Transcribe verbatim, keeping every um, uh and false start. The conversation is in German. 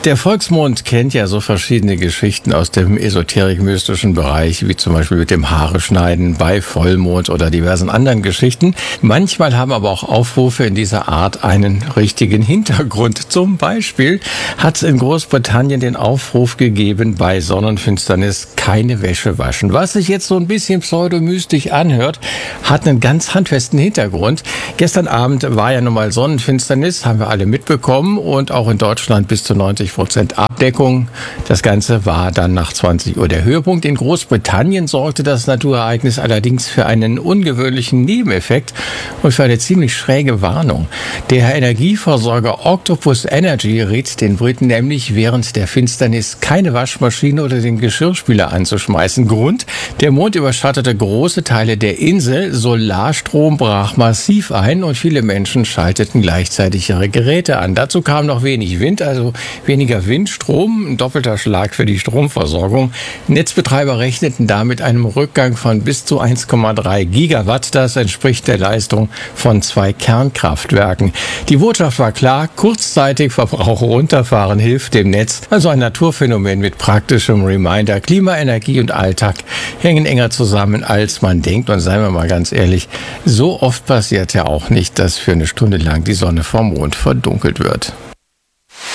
Der Volksmond kennt ja so verschiedene Geschichten aus dem esoterik-mystischen Bereich, wie zum Beispiel mit dem Haare schneiden bei Vollmond oder diversen anderen Geschichten. Manchmal haben aber auch Aufrufe in dieser Art einen richtigen Hintergrund. Zum Beispiel hat es in Großbritannien den Aufruf gegeben, bei Sonnenfinsternis keine Wäsche waschen. Was sich jetzt so ein bisschen pseudomystisch anhört, hat einen ganz handfesten Hintergrund. Gestern Abend war ja nun mal Sonnenfinsternis, haben wir alle mitbekommen, und auch in Deutschland bis zu neunzig Prozent Abdeckung. Das Ganze war dann nach zwanzig Uhr der Höhepunkt. In Großbritannien sorgte das Naturereignis allerdings für einen ungewöhnlichen Nebeneffekt und für eine ziemlich schräge Warnung. Der Energieversorger Octopus Energy rät den Briten nämlich, während der Finsternis keine Waschmaschine oder den Geschirrspüler anzuschmeißen. Grund: der Mond überschattete große Teile der Insel, Solarstrom brach massiv ein und viele Menschen schalteten gleichzeitig ihre Geräte an. Dazu kam noch wenig Wind, also weniger Windstrom, ein doppelter Schlag für die Stromversorgung. Netzbetreiber rechneten da mit einem Rückgang von bis zu eins Komma drei Gigawatt. Das entspricht der Leistung von zwei Kernkraftwerken. Die Botschaft war klar: kurzzeitig Verbrauch runterfahren hilft dem Netz. Also ein Naturphänomen mit praktischem Reminder. Klima, Energie und Alltag hängen enger zusammen, als man denkt. Und seien wir mal ganz ehrlich, so oft passiert ja auch nicht, dass für eine Stunde lang die Sonne vom Mond verdunkelt wird.